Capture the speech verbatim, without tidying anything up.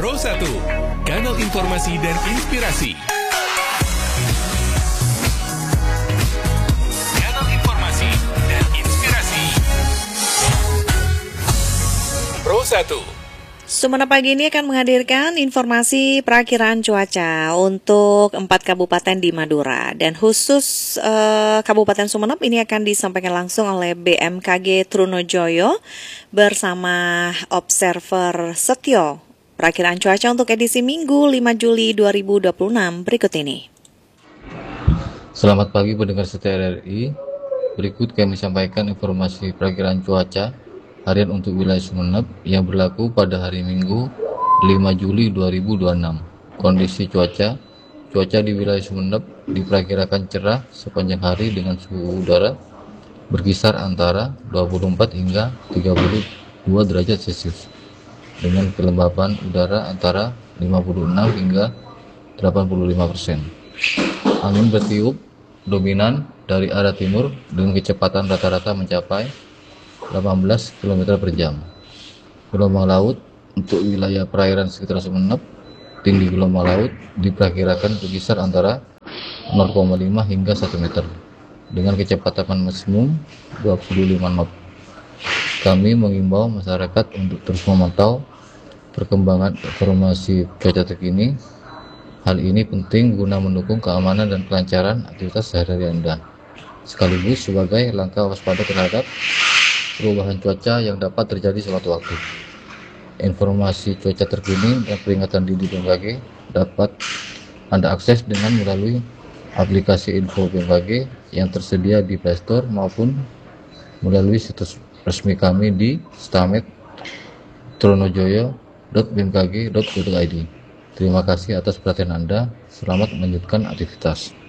Pro satu, kanal informasi dan inspirasi. Kanal informasi dan inspirasi. Pro satu. Sumeneb pagi ini akan menghadirkan informasi perakiraan cuaca untuk empat kabupaten di Madura. Dan khusus eh, Kabupaten Sumeneb ini akan disampaikan langsung oleh B M K G Trunojoyo bersama Observer Setio. Perakiraan cuaca untuk edisi Minggu lima Juli dua ribu dua puluh enam berikut ini. Selamat pagi pendengar setia R R I. Berikut kami sampaikan informasi perakiraan cuaca harian untuk wilayah Sumeneb yang berlaku pada hari Minggu lima Juli dua ribu dua puluh enam. Kondisi cuaca Cuaca di wilayah Sumeneb diperkirakan cerah sepanjang hari dengan suhu udara berkisar antara dua puluh empat hingga tiga puluh dua derajat Celcius dengan kelembapan udara antara lima puluh enam hingga delapan puluh lima persen. Angin bertiup dominan dari arah timur dengan kecepatan rata-rata mencapai delapan belas kilometer per jam. Gelombang laut untuk wilayah perairan sekitar Sumeneb, tinggi gelombang laut diperkirakan berkisar antara nol koma lima hingga satu meter dengan kecepatan maksimum dua puluh lima knot. Kami mengimbau masyarakat untuk terus memantau perkembangan informasi cuaca terkini. Hal ini penting guna mendukung keamanan dan kelancaran aktivitas sehari-hari Anda, sekaligus sebagai langkah waspada terhadap perubahan cuaca yang dapat terjadi sewaktu-waktu. Informasi cuaca terkini dan peringatan dini B M K G dapat Anda akses dengan melalui aplikasi info B M K G yang tersedia di Play Store maupun melalui situs resmi kami di stamed trunojoyo dot b m k g dot go dot i d. Terima kasih atas perhatian Anda. Selamat melanjutkan aktivitas.